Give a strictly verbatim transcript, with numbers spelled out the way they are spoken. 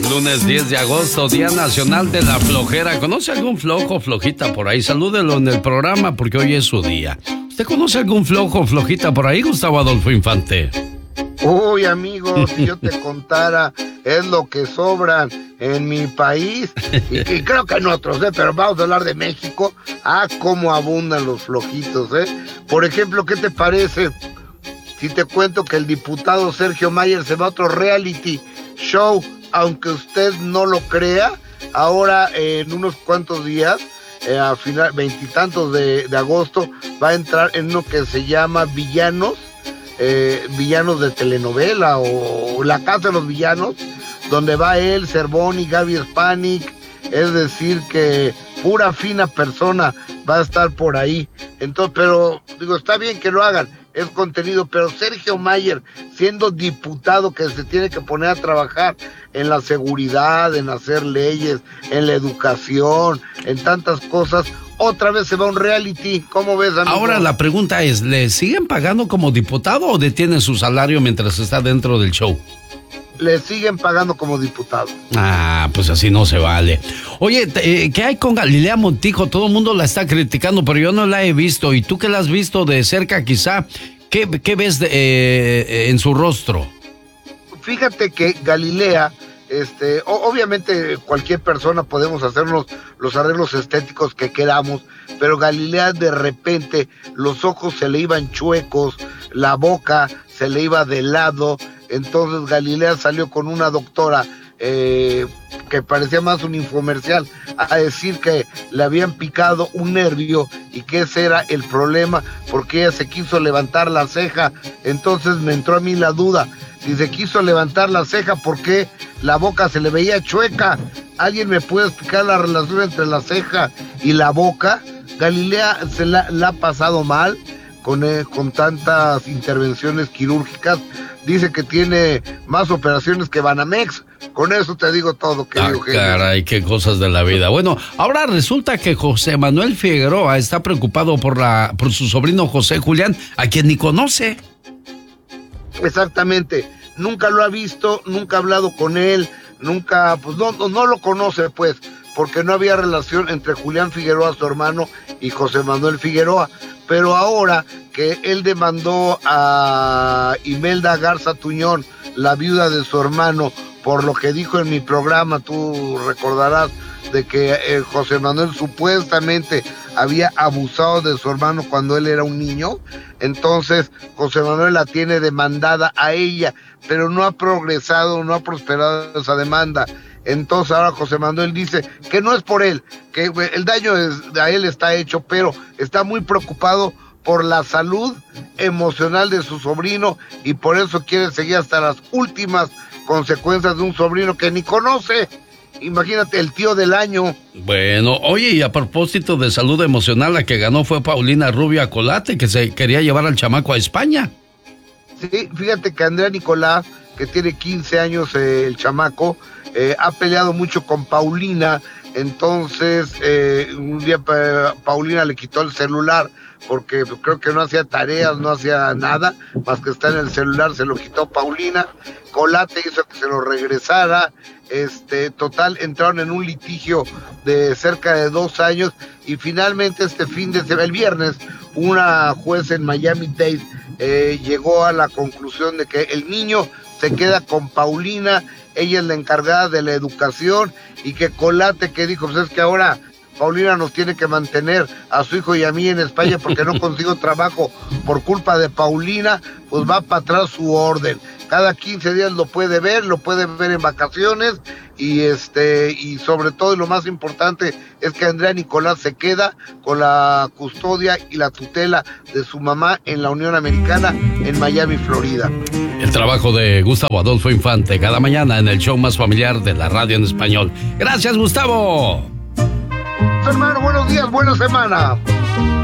Lunes diez de agosto, Día Nacional de la Flojera. ¿Conoce algún flojo, flojita por ahí? Salúdelo en el programa porque hoy es su día. ¿Usted conoce algún flojo, flojita por ahí, Gustavo Adolfo Infante? Uy, amigo, si yo te contara, es lo que sobran en mi país, y, y creo que en otros, ¿eh? Pero vamos a hablar de México. Ah, cómo abundan los flojitos, ¿eh? Por ejemplo, ¿qué te parece si te cuento que el diputado Sergio Mayer se va a otro reality show? Aunque usted no lo crea, ahora eh, en unos cuantos días, eh, a final, veintitantos de, de agosto, va a entrar en uno que se llama Villanos, eh, Villanos de telenovela, o La Casa de los Villanos, donde va él, Cervón y Gaby Spanik. Es decir que pura fina persona va a estar por ahí. Entonces, pero digo, está bien que lo hagan, es contenido, pero Sergio Mayer, siendo diputado que se tiene que poner a trabajar en la seguridad, en hacer leyes, en la educación, en tantas cosas, otra vez se va a un reality. ¿Cómo ves, amigo? Ahora la pregunta es, ¿le siguen pagando como diputado o detiene su salario mientras está dentro del show? Le siguen pagando como diputado. Ah, pues así no se vale. Oye, eh, ¿qué hay con Galilea Montijo? Todo el mundo la está criticando, pero yo no la he visto. ¿Y tú que la has visto de cerca quizá? ¿Qué, qué ves de, eh, en su rostro? Fíjate que Galilea, este, obviamente cualquier persona podemos hacernos los arreglos estéticos que queramos, pero Galilea de repente los ojos se le iban chuecos, la boca se le iba de lado. Entonces Galilea salió con una doctora eh, que parecía más un infomercial a decir que le habían picado un nervio y que ese era el problema, porque ella se quiso levantar la ceja. Entonces me entró a mí la duda, si se quiso levantar la ceja, ¿por qué la boca se le veía chueca? ¿Alguien me puede explicar la relación entre la ceja y la boca? Galilea se la, la ha pasado mal con, eh, con tantas intervenciones quirúrgicas. Dice que tiene más operaciones que Banamex. Con eso te digo todo, querido. Ah, caray, qué cosas de la vida. Bueno, ahora resulta que José Manuel Figueroa está preocupado por la por su sobrino José Julián, a quien ni conoce. Exactamente. Nunca lo ha visto, nunca ha hablado con él, nunca, pues no, no, no lo conoce, pues, porque no había relación entre Julián Figueroa, su hermano, y José Manuel Figueroa. Pero ahora que él demandó a Imelda Garza Tuñón, la viuda de su hermano, por lo que dijo en mi programa, tú recordarás, de que eh, José Manuel supuestamente había abusado de su hermano cuando él era un niño. Entonces José Manuel la tiene demandada a ella, pero no ha progresado, no ha prosperado esa demanda. Entonces ahora José Manuel dice que no es por él, que el daño es, a él está hecho, pero está muy preocupado por la salud emocional de su sobrino y por eso quiere seguir hasta las últimas consecuencias de un sobrino que ni conoce. Imagínate, el tío del año. Bueno, oye, y a propósito de salud emocional, la que ganó fue Paulina Rubio Acolate, que se quería llevar al chamaco a España. Sí, fíjate que Andrea Nicolás, que tiene quince años, eh, el chamaco, eh, ha peleado mucho con Paulina. Entonces eh, un día pa Paulina le quitó el celular porque creo que no hacía tareas, no hacía nada más que estar en el celular, se lo quitó Paulina. Colate hizo que se lo regresara. Este, total, entraron en un litigio de cerca de dos años y finalmente este fin de semana, el viernes, una juez en Miami-Dade eh, llegó a la conclusión de que el niño se queda con Paulina, ella es la encargada de la educación, y que Colate, que dijo, pues es que ahora Paulina nos tiene que mantener a su hijo y a mí en España porque no consigo trabajo por culpa de Paulina, pues va para atrás su orden. Cada quince días lo puede ver, lo puede ver en vacaciones, y este y sobre todo, y lo más importante, es que Andrea Nicolás se queda con la custodia y la tutela de su mamá en la Unión Americana en Miami, Florida. El trabajo de Gustavo Adolfo Infante, cada mañana en el show más familiar de la radio en español. Gracias, Gustavo. Hermano, buenos días, buena semana.